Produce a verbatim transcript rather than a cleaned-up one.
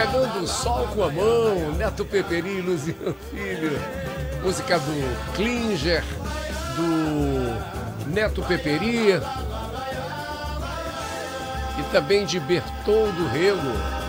Pegando o Sol com a Mão, Neto Peperi e Luziano Filho. Música do Klinger, do Neto Peperi e também de Bertoldo Rego.